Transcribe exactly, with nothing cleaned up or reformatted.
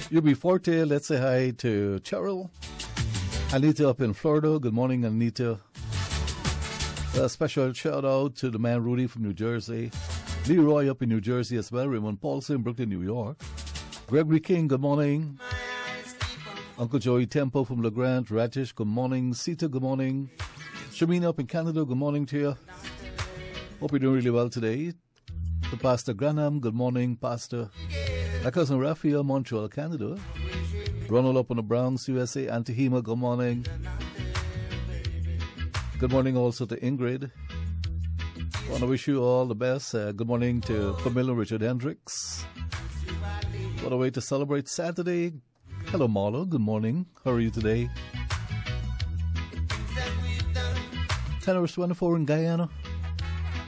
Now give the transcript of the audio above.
U B Forte, let's say hi to Cheryl. Anita up in Florida. Good morning, Anita. A special shout out to the man Rudy from New Jersey. Leroy up in New Jersey as well. Raymond Paulson, Brooklyn, New York. Gregory King, good morning. Uncle Joey Tempo from LeGrand. Rajesh, good morning. Sita, good morning. Shamina up in Canada, good morning to you. Hope you're doing really well today. To Pastor Granham, good morning, Pastor. My cousin Raphael, Montreal, Canada. Ronald up in the Bronx, U S A. Antihema, good morning. Good morning also to Ingrid. I want to wish you all the best. Uh, good morning to Camilla Richard Hendricks. What a way to celebrate Saturday. Hello, Marlo. Good morning. How are you today? ten hours twenty-four in Guyana.